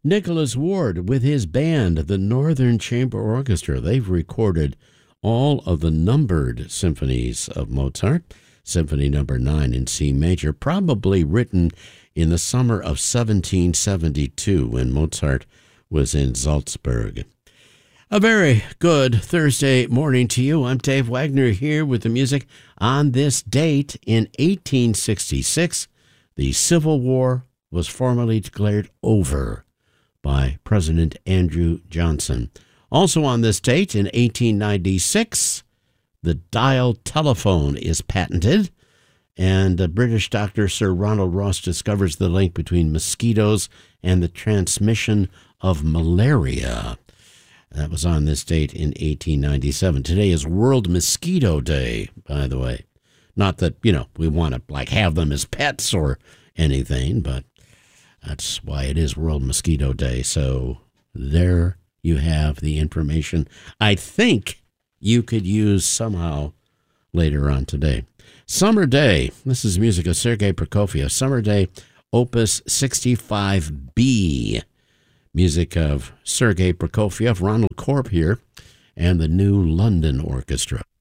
Nicholas Ward with his band, the Northern Chamber Orchestra. They've recorded all of the numbered symphonies of Mozart. Symphony number 9 in C major, probably written in the summer of 1772 when Mozart was in Salzburg. A very good Thursday morning to you. I'm Dave Wagner here with the music. On this date in 1866, the Civil War was formally declared over by President Andrew Johnson. Also on this date in 1896, the dial telephone is patented, and British doctor Sir Ronald Ross discovers the link between mosquitoes and the transmission of malaria. That was on this date in 1897. Today is World Mosquito Day, by the way. Not that, we want to have them as pets or anything, but that's why it is World Mosquito Day. So there you have the information I think you could use somehow later on today. Summer Day. This is music of Sergei Prokofiev. Summer Day, Opus 65B. Music of Sergei Prokofiev, Ronald Korb here, and the New London Orchestra.